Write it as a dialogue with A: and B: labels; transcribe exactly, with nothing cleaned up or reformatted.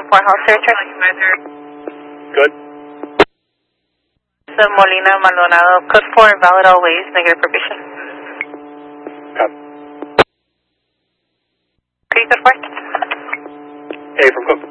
A: four, how's territory?
B: Good.
A: The Molina Maldonado, code four, valid always, negative provision.
B: Copy.
A: Could you code four?
B: A from Cook.